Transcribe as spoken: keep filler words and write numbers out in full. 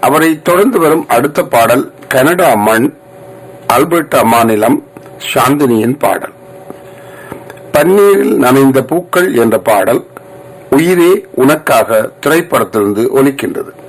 அவரை தொடர்ந்து வரும் அடுத்த பாடல் கனடா மண், அல்பர்டா மாநிலம், சாந்தினியின் பாடல். பன்னீரில் நனைந்த பூக்கள் என்ற பாடல் உயிரே உனக்காக திரைப்படத்திலிருந்து ஒலிக்கின்றது.